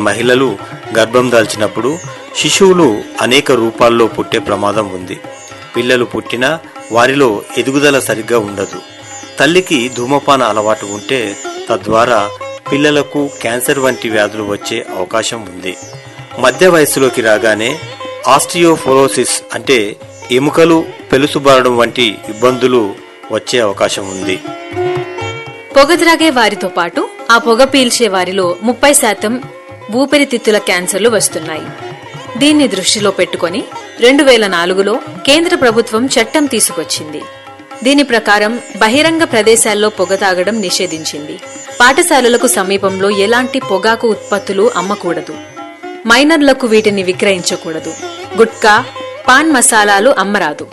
మహిళలు గర్భం దాల్చినప్పుడు శిశువులు అనేక రూపాల్లో పుట్టే ప్రమాదం ఉంది. పిల్లలు పుట్టినా వారిలో ఎదుగుదల సరిగ్గా ఉండదు. తల్లికి ధూమపాన అలవాటు ఉంటే తద్వారా పిల్లలకు క్యాన్సర్ వంటి వ్యాధులు వచ్చే అవకాశం ఉంది. మధ్య వయస్సులోకి రాగానే ఆస్టియోపోరోసిస్ అంటే ఎముకలు పెలుసుబారడం వంటి ఇబ్బందులు వచ్చే అవకాశం ఉంది. పొగ త్రాగే వారితో పాటు ఆ పొగ పీల్చే వారిలో 30% ఊపిరితిత్తుల క్యాన్సర్లు వస్తున్నాయి. దీన్ని దృష్టిలో పెట్టుకుని 2004లో కేంద్ర ప్రభుత్వం చట్టం తీసుకొచ్చింది. దీని ప్రకారం బహిరంగ ప్రదేశాల్లో పొగ తాగడం నిషేధించింది. పాఠశాలలకు సమీపంలో ఎలాంటి పొగాకు ఉత్పత్తులు అమ్మకూడదు. మైనర్లకు వీటిని విక్రయించకూడదు. గుట్కా, పాన్ మసాలాలు అమ్మరాదు.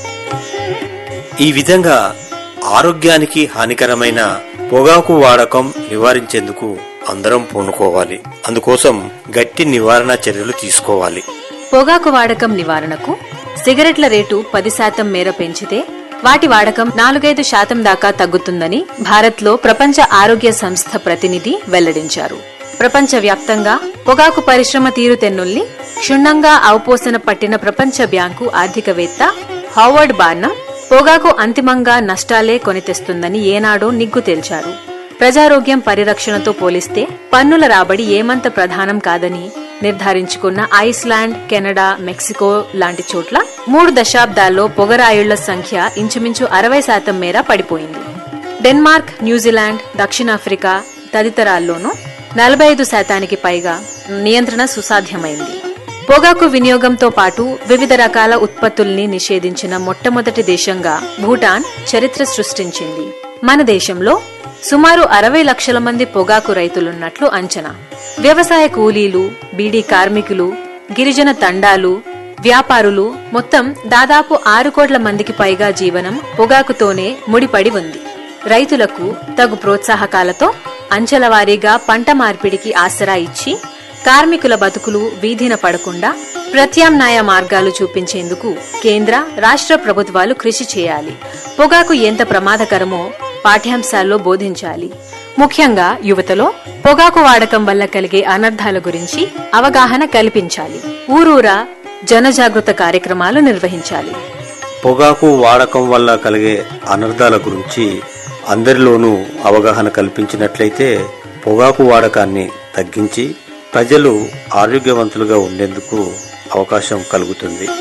ఈ విధంగా ఆరోగ్యానికి హానికరమైన పొగాకు వాడకం నివారించేందుకు అందరం పూనుకోవాలి. అందుకోసం గట్టి నివారణ చర్యలు తీసుకోవాలి. పొగాకు వాడకం నివారణకు సిగరెట్ల రేటు 10% మేర పెంచితే వాటి వాడకం 4-5% దాకా తగ్గుతుందని భారత్లో ప్రపంచ ఆరోగ్య సంస్థ ప్రతినిధి వెల్లడించారు. ప్రపంచవ్యాప్తంగా పొగాకు పరిశ్రమ తీరుతెన్నుల్ని క్షుణ్ణంగా అవపోసన పట్టిన ప్రపంచ బ్యాంకు ఆర్థికవేత్త హావర్డ్ బార్నమ్ పొగాకు అంతిమంగా నష్టాలే కొని తెస్తుందని ఏనాడో నిగ్గు తేల్చారు. ప్రజారోగ్యం పరిరక్షణతో పోలిస్తే పన్నుల రాబడి ఏమంత ప్రధానం కాదని నిర్ధారించుకున్న ఐస్లాండ్, కెనడా, మెక్సికో లాంటి చోట్ల 3 దశాబ్దాల్లో పొగరాయుళ్ల సంఖ్య ఇంచుమించు 60% మేర పడిపోయింది. డెన్మార్క్, న్యూజిలాండ్, దక్షిణాఫ్రికా తదితరాల్లోనూ 45% పైగా నియంత్రణ సుసాధ్యమైంది. పొగాకు వినియోగంతో పాటు వివిధ రకాల ఉత్పత్తుల్ని నిషేధించిన మొట్టమొదటి దేశంగా భూటాన్ చరిత్ర సృష్టించింది. మన దేశంలో సుమారు 60 లక్షల మంది పొగాకు రైతులున్నట్లు అంచనా. వ్యవసాయ కూలీలు, బీడీ కార్మికులు, గిరిజన తండాలు, వ్యాపారులు మొత్తం దాదాపు 6 కోట్ల మందికి పైగా జీవనం పొగాకుతోనే ముడిపడి ఉంది. రైతులకు తగు ప్రోత్సాహకాలతో అంచెలవారీగా పంట మార్పిడికి ఆసరా ఇచ్చి కార్మికుల బతుకులు వీధిన పడకుండా ప్రత్యామ్నాయ మార్గాలు చూపించేందుకు కేంద్ర, రాష్ట్ర ప్రభుత్వాలు కృషి చేయాలి. పొగాకు ఎంత ప్రమాదకరమో పాఠ్యాంశాల్లో బోధించాలి. ముఖ్యంగా యువతలో పొగాకు వాడకం వల్ల కలిగే అనర్థాల గురించి అవగాహన కల్పించాలి. ఊరూరా జనజాగృత కార్యక్రమాలు నిర్వహించాలి. పొగాకు వాడకం వల్ల కలిగే అనర్థాల గురించి అందరిలోనూ అవగాహన కల్పించినట్లయితే పొగాకు వాడకాన్ని తగ్గించి ప్రజలు ఆరోగ్యవంతులుగా ఉండేందుకు అవకాశం కలుగుతుంది.